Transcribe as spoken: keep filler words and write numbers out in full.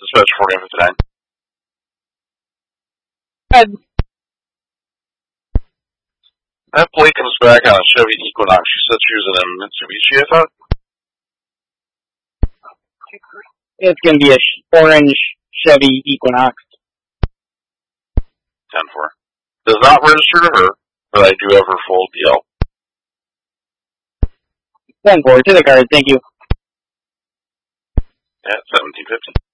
Dispatch forty fifty-nine. Good. That plate comes back on a Chevy Equinox. She said she was in a Mitsubishi, I thought. It's going to be a orange Chevy Equinox. ten four. Does not register to her, but I do have her full D L. ten four, to the card, thank you. At seventeen fifty.